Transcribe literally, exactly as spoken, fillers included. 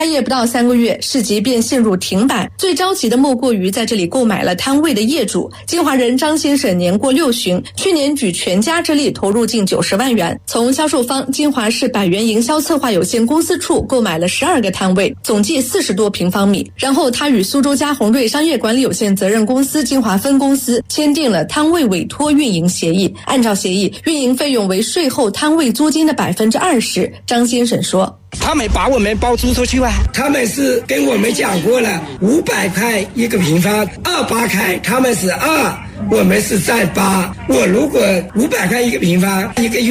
开业不到三个月，市集便陷入停摆。最着急的莫过于在这里购买了摊位的业主。金华人张先生年过六旬，去年举全家之力投入近九十万元，从销售方金华市百元营销策划有限公司处购买了十二个摊位，总计四十多平方米。然后他与苏州嘉宏瑞商业管理有限责任公司金华分公司签订了摊位委托运营协议。按照协议，运营费用为税后摊位租金的百分之二十。张先生说。 他们把我们包租出去吧？ 他们是跟我们讲过了，五百块一个平方，二八开，他们是二，我们是在八。我如果五百块一个平方，一个月。